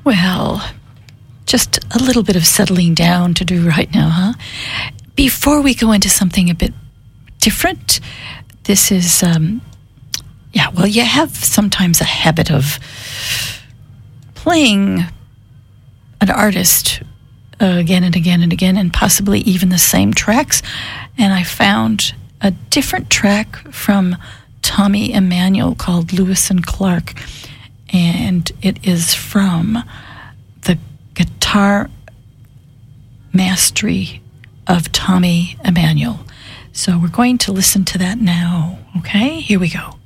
Well, just a little bit of settling down to do right now, huh? Before we go into something a bit different, this is, you have sometimes a habit of playing an artist again and again and again, and possibly even the same tracks. And I found a different track from Tommy Emmanuel called Lewis and Clark, and it is from the guitar mastery of Tommy Emmanuel. So we're going to listen to that now. Okay, here we go.